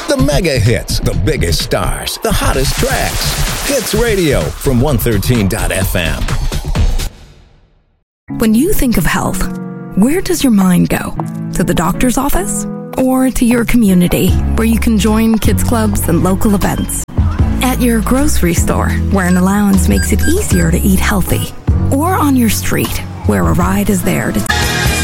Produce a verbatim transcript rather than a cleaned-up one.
The mega hits, the biggest stars, the hottest tracks. Hits Radio from one thirteen dot f m. When you think of health, where does your mind go? To the doctor's office? Or to your community, where you can join kids clubs and local events? At your grocery store, where an allowance makes it easier to eat healthy? Or on your street, where a ride is there to...